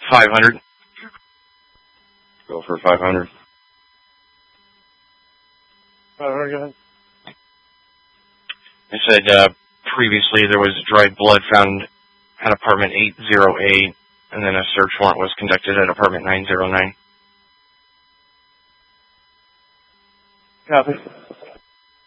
500. Go for 500. 500, go ahead. I said previously there was dried blood found at apartment 808, and then a search warrant was conducted at apartment 909. Copy.